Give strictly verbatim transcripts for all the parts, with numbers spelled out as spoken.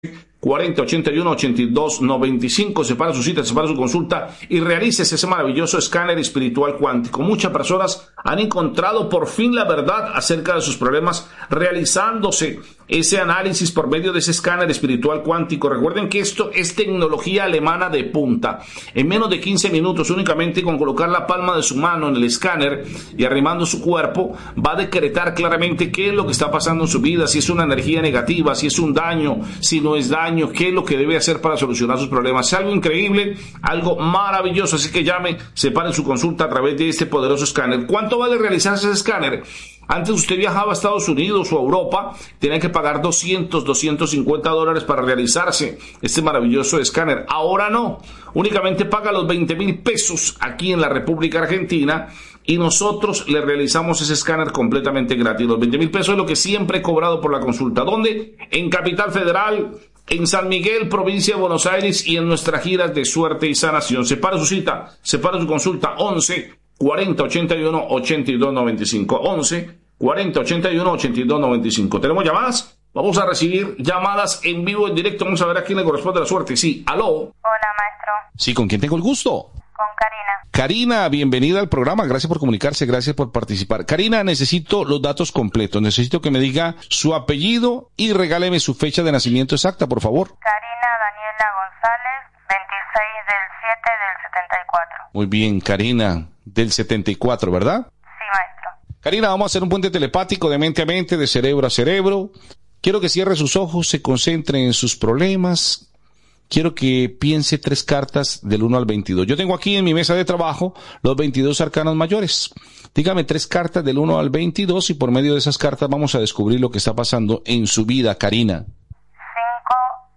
cuarenta, ochenta y uno, ochenta y dos, noventa y cinco. Separa su cita, separa su consulta y realice ese maravilloso escáner espiritual cuántico. Muchas personas han encontrado por fin la verdad acerca de sus problemas realizándose ese análisis por medio de ese escáner espiritual cuántico. Recuerden que esto es tecnología alemana de punta. En menos de quince minutos, únicamente con colocar la palma de su mano en el escáner y arrimando su cuerpo, va a decretar claramente qué es lo que está pasando en su vida, si es una energía negativa, si es un daño, si no es daño, qué es lo que debe hacer para solucionar sus problemas. Es algo increíble, algo maravilloso, así que llame, separe su consulta a través de este poderoso escáner. ¿Cuánto vale realizarse ese escáner? Antes usted viajaba a Estados Unidos o a Europa, tenía que pagar doscientos, doscientos cincuenta dólares para realizarse este maravilloso escáner. Ahora no, únicamente paga los veinte mil pesos aquí en la República Argentina y nosotros le realizamos ese escáner completamente gratis. Los veinte mil pesos es lo que siempre he cobrado por la consulta. ¿Dónde? En Capital Federal, en San Miguel, provincia de Buenos Aires y en nuestras giras de suerte y sanación. Separa su cita, separa su consulta, once, cuarenta, ochenta y uno, ochenta y dos, noventa y cinco. once, cuarenta, ochenta y uno, ochenta y dos, noventa y cinco. ¿Tenemos llamadas? Vamos a recibir llamadas en vivo, en directo. Vamos a ver a quién le corresponde la suerte. Sí, aló. Hola, maestro. Sí, ¿con quién tengo el gusto? Con Karina. Karina, bienvenida al programa. Gracias por comunicarse, gracias por participar. Karina, necesito los datos completos. Necesito que me diga su apellido y regáleme su fecha de nacimiento exacta, por favor. Karina Daniela González, veintiséis del siete del setenta y cuatro. Muy bien, Karina, del setenta y cuatro, ¿verdad? Sí, maestro. Karina, vamos a hacer un puente telepático de mente a mente, de cerebro a cerebro. Quiero que cierre sus ojos, se concentre en sus problemas. Quiero que piense tres cartas del uno al veintidós. Yo tengo aquí en mi mesa de trabajo los veintidós arcanos mayores. Dígame tres cartas del uno al veintidós y por medio de esas cartas vamos a descubrir lo que está pasando en su vida, Karina. cinco,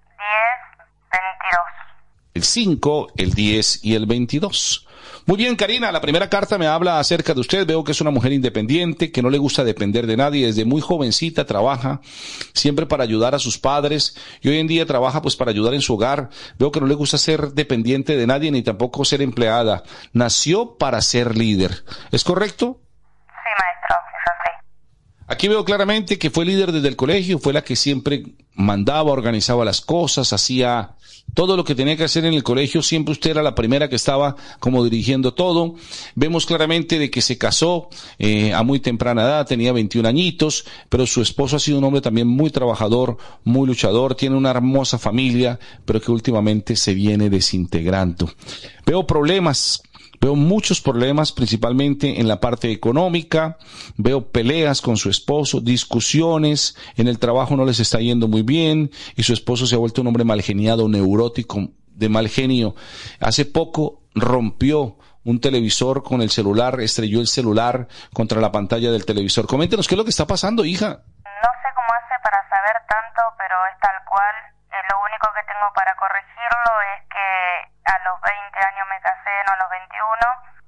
diez, veintidós. El cinco, el diez y el veintidós. Muy bien, Karina, la primera carta me habla acerca de usted. Veo que es una mujer independiente, que no le gusta depender de nadie. Desde muy jovencita trabaja siempre para ayudar a sus padres y hoy en día trabaja pues para ayudar en su hogar. Veo que no le gusta ser dependiente de nadie ni tampoco ser empleada. Nació para ser líder. ¿Es correcto? Sí, maestro, es así. Aquí veo claramente que fue líder desde el colegio, fue la que siempre mandaba, organizaba las cosas, hacía todo lo que tenía que hacer en el colegio. Siempre usted era la primera que estaba como dirigiendo todo. Vemos claramente de que se casó eh, a muy temprana edad, tenía veintiún añitos, pero su esposo ha sido un hombre también muy trabajador, muy luchador, tiene una hermosa familia, pero que últimamente se viene desintegrando. Veo problemas. Veo muchos problemas, principalmente en la parte económica. Veo peleas con su esposo, discusiones. En el trabajo no les está yendo muy bien y su esposo se ha vuelto un hombre malgeniado, neurótico, de mal genio. Hace poco rompió un televisor con el celular, estrelló el celular contra la pantalla del televisor. Coméntenos qué es lo que está pasando, hija. No sé cómo hace para saber tanto, pero es tal cual. Eh, lo único que tengo para corregirlo es que a los veinte años me casé, no a los veintiuno,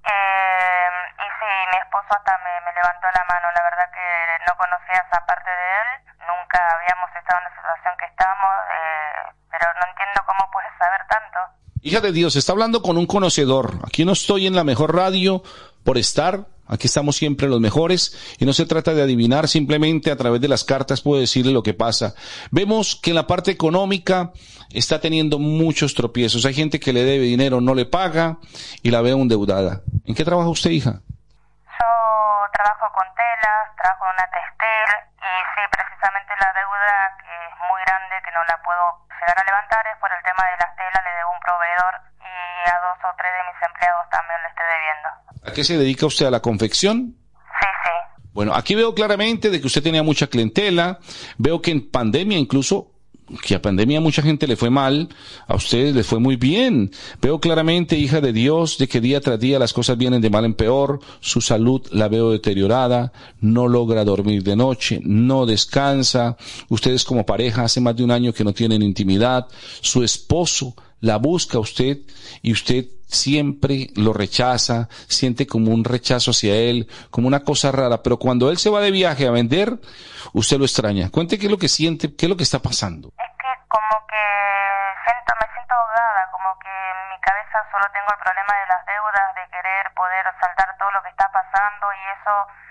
eh, y sí, mi esposo hasta me, me levantó la mano. La verdad que no conocía esa parte de él, nunca habíamos estado en la situación que estamos, eh, pero no entiendo cómo puedes saber tanto. Hija de Dios, está hablando con un conocedor. Aquí no estoy en la mejor radio por estar. Aquí estamos siempre los mejores y no se trata de adivinar, simplemente a través de las cartas puedo decirle lo que pasa. Vemos que en la parte económica está teniendo muchos tropiezos. Hay gente que le debe dinero, no le paga y la veo endeudada. ¿En qué trabaja usted, hija? Yo trabajo con telas, trabajo en una textil y sí, precisamente la deuda que es muy grande, que no la puedo llegar a levantar, es por el tema de las telas, le debo un proveedor y a dos o tres de mis empleados también le estoy debiendo. ¿A qué se dedica usted? ¿A la confección? Sí, sí. Bueno, aquí veo claramente de que usted tenía mucha clientela. Veo que en pandemia incluso, que a pandemia a mucha gente le fue mal, a ustedes le fue muy bien. Veo claramente, hija de Dios, de que día tras día las cosas vienen de mal en peor. Su salud la veo deteriorada, no logra dormir de noche, no descansa. Ustedes como pareja hace más de un año que no tienen intimidad. Su esposo la busca a usted y usted siempre lo rechaza, siente como un rechazo hacia él, como una cosa rara, pero cuando él se va de viaje a vender, usted lo extraña. Cuente qué es lo que siente, qué es lo que está pasando. Es que como que siento, me siento ahogada, como que en mi cabeza solo tengo el problema de las deudas, de querer poder saltar todo lo que está pasando y eso